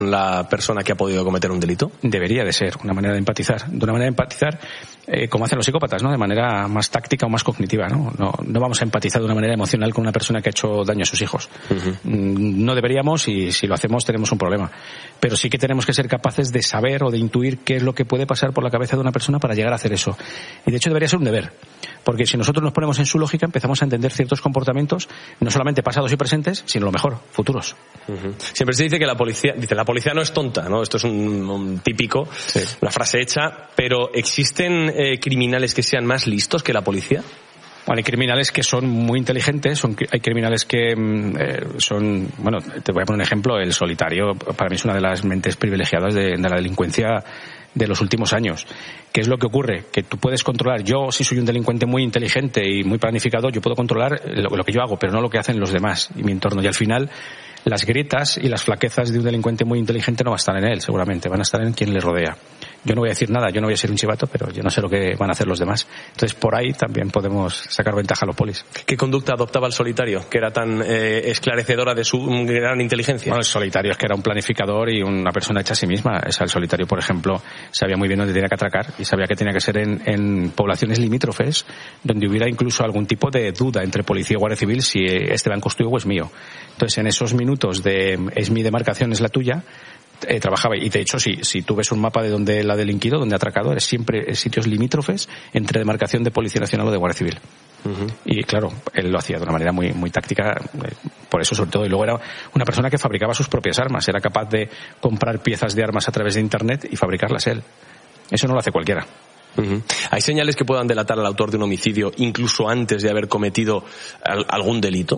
la persona que ha podido cometer un delito? Debería de ser una manera de empatizar. De una manera de empatizar como hacen los psicópatas, ¿no? De manera más táctica o más cognitiva, ¿no? No vamos a empatizar de una manera emocional con una persona que ha hecho daño a sus hijos. Uh-huh. No deberíamos, y si lo hacemos tenemos un problema. Pero sí que tenemos que ser capaces de saber o de intuir qué es lo que puede pasar por la cabeza de una persona para llegar a hacer eso. Y de hecho debería ser un deber. Porque si nosotros nos ponemos en su lógica, empezamos a entender ciertos comportamientos, no solamente pasados y presentes, sino lo mejor, futuros. Uh-huh. Siempre se dice que la policía no es tonta, ¿no? Esto es un típico, sí, una frase hecha, pero ¿existen criminales que sean más listos que la policía? Bueno, hay criminales que son muy inteligentes, hay criminales que son, bueno, te voy a poner un ejemplo, el solitario, para mí es una de las mentes privilegiadas de la delincuencia de los últimos años. ¿Qué es lo que ocurre? Que tú puedes controlar, yo si soy un delincuente muy inteligente y muy planificado, yo puedo controlar lo que yo hago, pero no lo que hacen los demás y mi entorno, y al final las grietas y las flaquezas de un delincuente muy inteligente no van a estar en él, seguramente, van a estar en quien le rodea. Yo no voy a decir nada, yo no voy a ser un chivato, pero yo no sé lo que van a hacer los demás. Entonces, por ahí también podemos sacar ventaja a los polis. ¿Qué conducta adoptaba el solitario, que era tan esclarecedora de su gran inteligencia? Bueno, el solitario es que era un planificador y una persona hecha a sí misma. O sea, el solitario, por ejemplo, sabía muy bien dónde tenía que atracar y sabía que tenía que ser en poblaciones limítrofes, donde hubiera incluso algún tipo de duda entre policía y guardia civil si este banco es tuyo o es mío. Entonces, en esos minutos de es mi demarcación, es la tuya, trabajaba. Y de hecho, si tú ves un mapa de donde él ha delinquido, donde ha atracado, es siempre sitios limítrofes entre demarcación de Policía Nacional o de Guardia Civil. Uh-huh. Y claro, él lo hacía de una manera muy, muy táctica, por eso sobre todo. Y luego era una persona que fabricaba sus propias armas, era capaz de comprar piezas de armas a través de Internet y fabricarlas él. Eso no lo hace cualquiera. Uh-huh. ¿Hay señales que puedan delatar al autor de un homicidio incluso antes de haber cometido algún delito?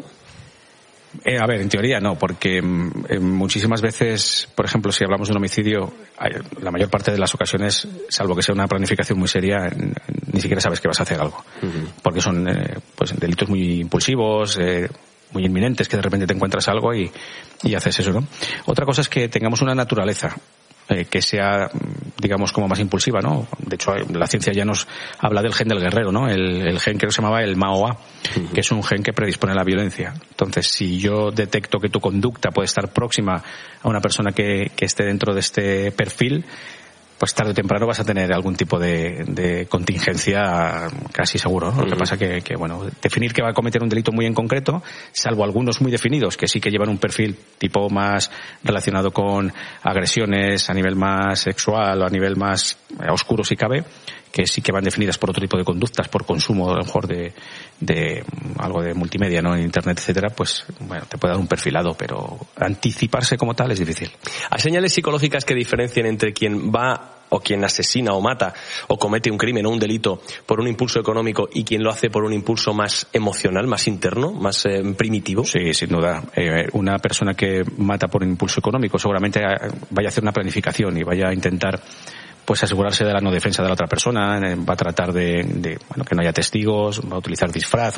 A ver, en teoría no, porque muchísimas veces, por ejemplo, si hablamos de un homicidio, la mayor parte de las ocasiones, salvo que sea una planificación muy seria, ni siquiera sabes que vas a hacer algo. Uh-huh. Porque son pues delitos muy impulsivos, muy inminentes, que de repente te encuentras algo y haces eso, ¿no? Otra cosa es que tengamos una naturaleza que sea, digamos, como más impulsiva, ¿no? De hecho, la ciencia ya nos habla del gen del guerrero, ¿no? El gen que se llamaba el MAOA, que es un gen que predispone a la violencia. Entonces, si yo detecto que tu conducta puede estar próxima a una persona que esté dentro de este perfil, pues tarde o temprano vas a tener algún tipo de contingencia casi seguro, ¿no? Lo que pasa que bueno, definir que va a cometer un delito muy en concreto, salvo algunos muy definidos que sí que llevan un perfil tipo más relacionado con agresiones a nivel más sexual o a nivel más oscuro si cabe, que sí que van definidas por otro tipo de conductas, por consumo a lo mejor de algo de multimedia, ¿no? En Internet, etcétera, pues bueno, te puede dar un perfilado, pero anticiparse como tal es difícil. ¿Hay señales psicológicas que diferencien entre quien va o quien asesina o mata o comete un crimen o un delito por un impulso económico y quien lo hace por un impulso más emocional, más interno, más primitivo? Sí, sin duda. Una persona que mata por un impulso económico seguramente vaya a hacer una planificación y vaya a intentar pues asegurarse de la no defensa de la otra persona, va a tratar de bueno, que no haya testigos, va a utilizar disfraz,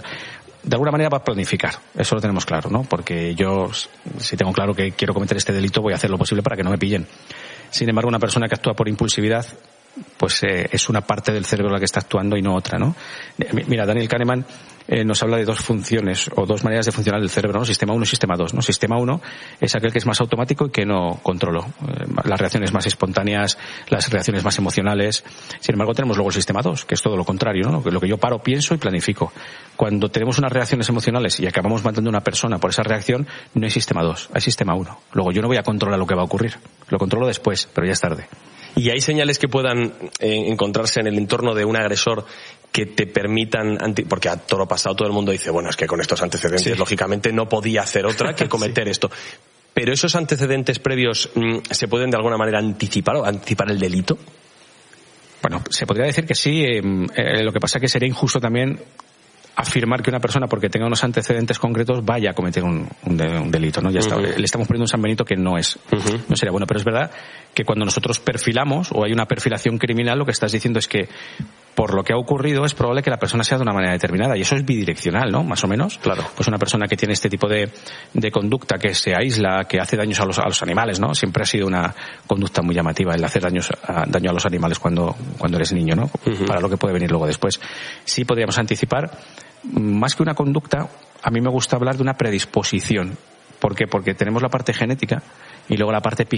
de alguna manera va a planificar, eso lo tenemos claro, ¿no? Porque yo, si tengo claro que quiero cometer este delito, voy a hacer lo posible para que no me pillen. Sin embargo, una persona que actúa por impulsividad, pues es una parte del cerebro la que está actuando y no otra, ¿no? Mira, Daniel Kahneman nos habla de dos funciones o dos maneras de funcionar del cerebro, ¿no? Sistema 1 y sistema 2, ¿no? Sistema 1 es aquel que es más automático y que no controlo. Las reacciones más espontáneas, las reacciones más emocionales. Sin embargo, tenemos luego el sistema 2, que es todo lo contrario, ¿no? Lo que yo paro, pienso y planifico. Cuando tenemos unas reacciones emocionales y acabamos matando a una persona por esa reacción, no hay sistema 2, hay sistema 1. Luego yo no voy a controlar lo que va a ocurrir. Lo controlo después, pero ya es tarde. ¿Y hay señales que puedan encontrarse en el entorno de un agresor que te permitan, porque a toro pasado todo el mundo dice, bueno, es que con estos antecedentes, sí, lógicamente no podía hacer otra que cometer sí, esto? ¿Pero esos antecedentes previos se pueden de alguna manera anticipar o anticipar el delito? Bueno, se podría decir que sí. Lo que pasa es que sería injusto también afirmar que una persona, porque tenga unos antecedentes concretos, vaya a cometer un delito, ¿no? Ya está. Le estamos poniendo un San Benito que no es. No sería bueno, pero es verdad que cuando nosotros perfilamos o hay una perfilación criminal, lo que estás diciendo es que por lo que ha ocurrido es probable que la persona sea de una manera determinada, y eso es bidireccional, ¿no? Más o menos. Claro. Pues una persona que tiene este tipo de conducta, que se aísla, que hace daños a los animales, ¿no? Siempre ha sido una conducta muy llamativa el hacer daño a los animales cuando eres niño, ¿no? Para lo que puede venir luego después. Sí podríamos anticipar, más que una conducta, a mí me gusta hablar de una predisposición. ¿Por qué? Porque tenemos la parte genética y luego la parte